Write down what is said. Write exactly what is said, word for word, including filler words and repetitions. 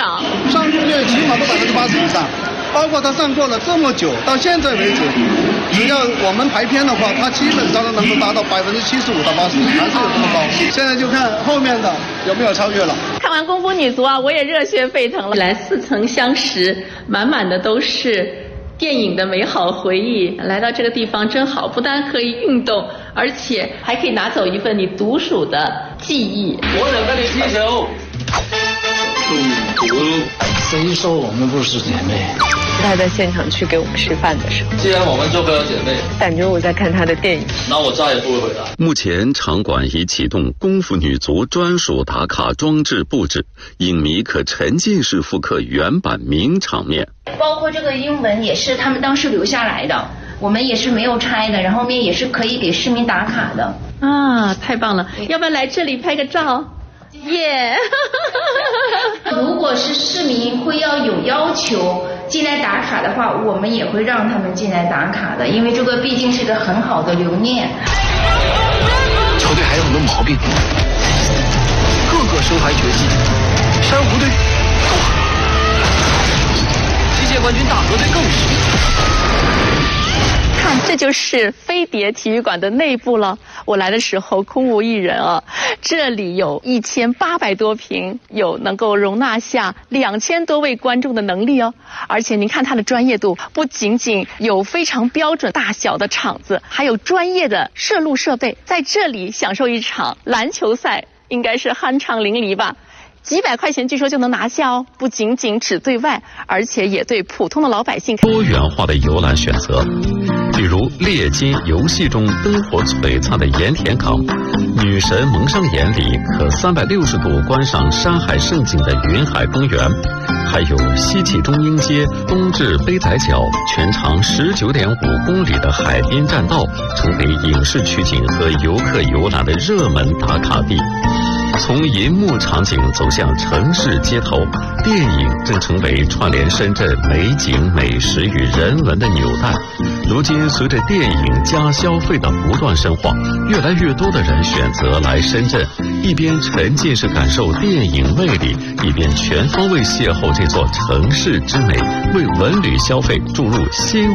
少？ 上座率起码都百分之八十以上。包括他上过了这么久，到现在为止，只要我们排片的话，他基本上都能够达到百分之七十五到八十，还是有这么高。现在就看后面的有没有超越了。 看完《功夫女足》啊，我也热血沸腾了。来似曾相识，满满的都是电影的美好回忆。来到这个地方真好，不但可以运动，而且还可以拿走一份你独属的记忆。 我想跟你踢球。 谁说我们不是姐妹？ 他在现场去给我们示范的时候， 既然我们做不了姐妹， 感觉我在看他的电影。 那我再也不会回来。 目前场馆已启动功夫女足专属打卡装置布置，影迷可沉浸式复刻原版名场面。 包括这个英文也是他们当时留下来的，我们也是没有拆的，然后面也是可以给市民打卡的。 啊，太棒了！要不要来这里拍个照？耶、 yeah ！如果是市民会要有要求进来打卡的话，我们也会让他们进来打卡的，因为这个毕竟是个很好的留念。 球队还有很多毛病，各个身怀绝技，珊瑚队都好，机械冠军大河队更是。 看，这就是飞碟体育馆的内部了。我来的时候空无一人啊，这里有一千八百多平，有能够容纳下两千多位观众的能力哦。而且您看它的专业度，不仅仅有非常标准大小的场子，还有专业的摄录设备，在这里享受一场篮球赛，应该是酣畅淋漓吧。几百块钱据说就能拿下哦，不仅仅只对外，而且也对普通的老百姓。 多元化的游览选择，比如猎金游戏中灯火璀璨的盐田港，女神蒙上眼里可三百六十度观赏山海胜景的云海公园，还有西起中英街东至杯仔角，全长十九点五公里的海滨栈道，成为影视取景和游客游览的热门打卡地。从银幕场景走向城市街头，电影正成为串联深圳美景美食与人文的纽带。如今随着电影加消费的不断深化，越来越多的人选择来深圳，一边沉浸式感受电影魅力，一边全方位邂逅这座城市之美，为文旅消费注入新